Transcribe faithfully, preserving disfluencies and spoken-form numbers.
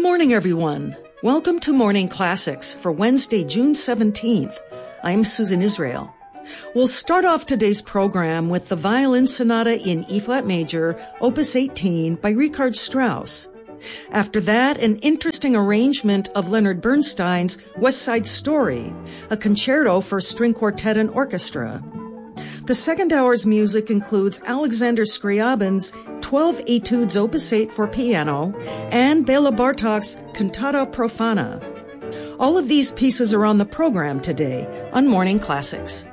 morning, everyone. Welcome to Morning Classics for Wednesday, June seventeenth. I'm Susan Israel. We'll start off today's program with the Violin Sonata in E-flat major, Opus eighteen by Richard Strauss. After that, an interesting arrangement of Leonard Bernstein's West Side Story, a concerto for string quartet and orchestra. The second hour's music includes Alexander Scriabin's twelve Etudes Opus eight for piano and Bela Bartok's Cantata Profana. All of these pieces are on the program today on Morning Classics.